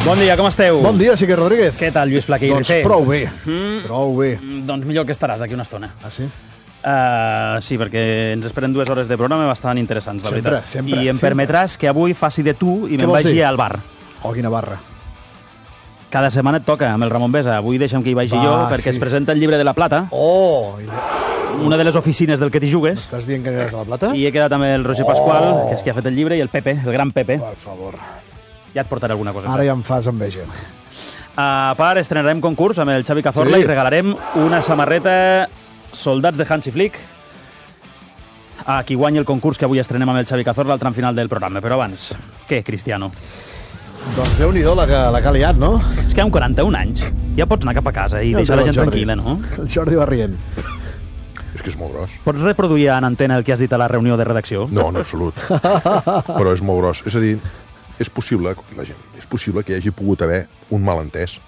Bon dia, com esteu? Bon dia, Sique Rodríguez. Què tal, Lluís Flaquer? Doncs prou bé, prou bé. Doncs millor que estaràs d'aquí una estona. Ah, sí? Sí, perquè ens esperen 2 hores de programa bastant interessants, la veritat. Sempre. I em permetràs que avui faci de tu i me'n vagi al bar. Oh, quina barra. Cada setmana et toca amb el Ramon Besa. Avui deixa'm que hi vagi jo, perquè es presenta el Llibre de la Plata, Oh! una de les oficines del que t'hi jugues. Estàs dient que aniràs a la Plata? I he quedat amb el Roger Pasqual, que és qui ha fet el llibre, i el Pepe, el gran Pepe. Per favor. Ja et portaré alguna cosa. Ara ja em fas enveja. A part, estrenarem concurs amb el Xavi Cazorla i regalarem una samarreta Soldats de Hansi Flick a qui guanyi el concurs que avui estrenem amb el Xavi Cazorla al tram final del programa. Però abans, què, Cristiano? Doncs Déu-n'hi-do la que ha liat, no? És que amb 41 anys ja pots anar cap a casa i deixar la gent tranquil·la, no? El Jordi va rient. És que és molt gros. Pots reproduir en antena el que has dit a la reunió de redacció? No, en absolut. Però és molt gros. És a dir, és possible que hi hagi pogut haver un malentès.